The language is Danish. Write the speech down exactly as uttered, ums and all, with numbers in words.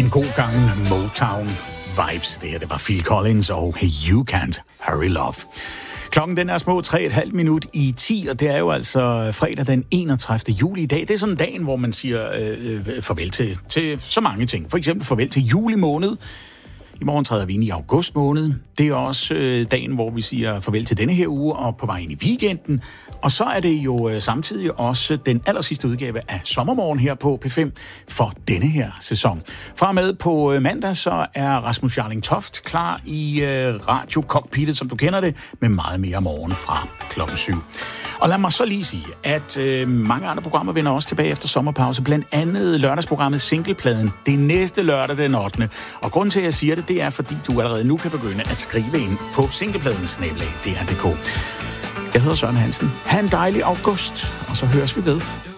En god gang Motown vibes der. Det var Phil Collins og Hey You Can't Hurry Love. Klokken den er små tre et halvt minut i ti, og det er jo altså fredag den enogtredivte juli i dag. Det er sådan dagen, hvor man siger øh, farvel til, til så mange ting. For eksempel farvel til juli måned. I morgen træder vi ind i august måned. Det er også øh, dagen, hvor vi siger farvel til denne her uge og på vej ind i weekenden. Og så er det jo øh, samtidig også den allersidste udgave af Sommermorgen her på P fem for denne her sæson. Fra og med på øh, mandag, så er Rasmus Jarling Toft klar i øh, Radio-cockpittet, som du kender det, med meget mere morgen fra klokken syv. Og lad mig så lige sige, at øh, mange andre programmer vender også tilbage efter sommerpause. Blandt andet lørdagsprogrammet Singlepladen. Det er næste lørdag den ottende Og grunden til, at jeg siger det, det er, fordi du allerede nu kan begynde at skrive ind på singlepladen snabel-a d r punktum d k. Jeg hedder Søren Hansen. Ha' en dejlig august, og så høres vi ved.